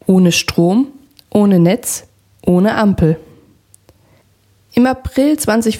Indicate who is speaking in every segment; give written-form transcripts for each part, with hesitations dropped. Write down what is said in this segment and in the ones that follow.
Speaker 1: Ohne Strom, ohne Netz, ohne Ampel. Im April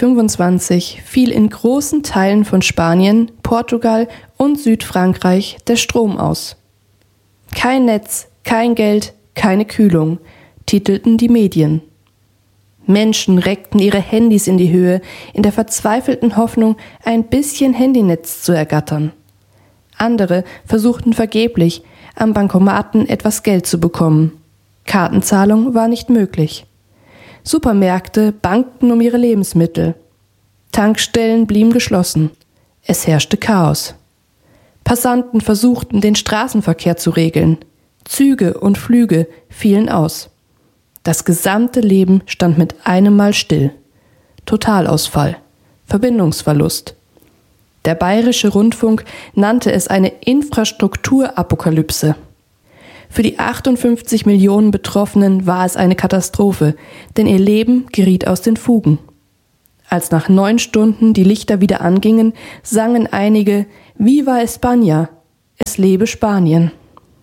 Speaker 1: 2025 fiel in großen Teilen von Spanien, Portugal und Südfrankreich der Strom aus. Kein Netz, kein Geld, keine Kühlung, titelten die Medien. Menschen reckten ihre Handys in die Höhe, in der verzweifelten Hoffnung, ein bisschen Handynetz zu ergattern. Andere versuchten vergeblich, am Bankomaten etwas Geld zu bekommen. Kartenzahlung war nicht möglich. Supermärkte bangten um ihre Lebensmittel. Tankstellen blieben geschlossen. Es herrschte Chaos. Passanten versuchten, den Straßenverkehr zu regeln. Züge und Flüge fielen aus. Das gesamte Leben stand mit einem Mal still. Totalausfall. Verbindungsverlust. Der Bayerische Rundfunk nannte es eine Infrastrukturapokalypse. Für die 58 Millionen Betroffenen war es eine Katastrophe, denn ihr Leben geriet aus den Fugen. Als nach 9 Stunden die Lichter wieder angingen, sangen einige »Viva España«, es lebe Spanien.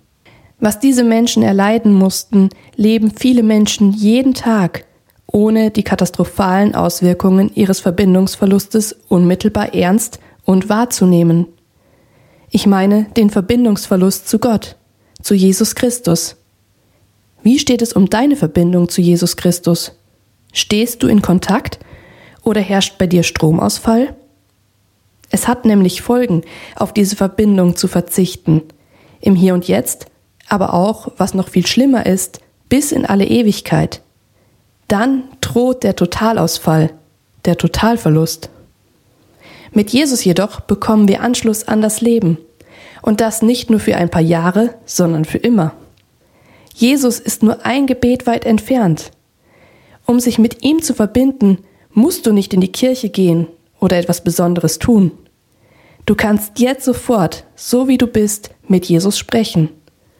Speaker 1: Was diese Menschen erleiden mussten, leben viele Menschen jeden Tag, ohne die katastrophalen Auswirkungen ihres Verbindungsverlustes unmittelbar ernst und wahrzunehmen. Ich meine den Verbindungsverlust zu Gott, zu Jesus Christus. Wie steht es um deine Verbindung zu Jesus Christus? Stehst du in Kontakt oder herrscht bei dir Stromausfall? Es hat nämlich Folgen, auf diese Verbindung zu verzichten, im Hier und Jetzt, aber auch, was noch viel schlimmer ist, bis in alle Ewigkeit. Dann droht der Totalausfall, der Totalverlust. Mit Jesus jedoch bekommen wir Anschluss an das Leben. Und das nicht nur für ein paar Jahre, sondern für immer. Jesus ist nur ein Gebet weit entfernt. Um sich mit ihm zu verbinden, musst du nicht in die Kirche gehen oder etwas Besonderes tun. Du kannst jetzt sofort, so wie du bist, mit Jesus sprechen.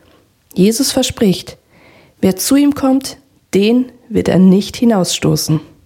Speaker 1: Jesus verspricht, wer zu ihm kommt, den wird er nicht hinausstoßen.